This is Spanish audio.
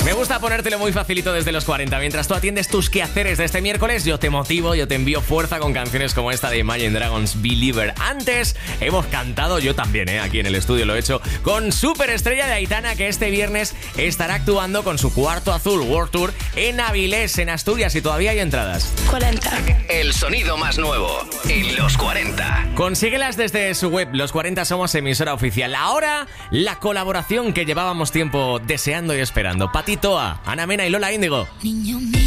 Me gusta ponértelo muy facilito desde los 40. Mientras tú atiendes tus quehaceres de este miércoles, yo te motivo, yo te envío fuerza con canciones como esta de Imagine Dragons, Believer. Antes hemos cantado, yo también, aquí en el estudio lo he hecho, con Superestrella de Aitana, que este viernes estará actuando con su Cuarto Azul World Tour en Avilés, en Asturias, y todavía hay entradas. 40. El sonido más nuevo en los 40. Consíguelas desde su web. Los 40 somos emisora oficial. Ahora, la colaboración que llevábamos tiempo deseando y esperando. Pati Toa, Ana Mena y Lola Índigo. Niño mío.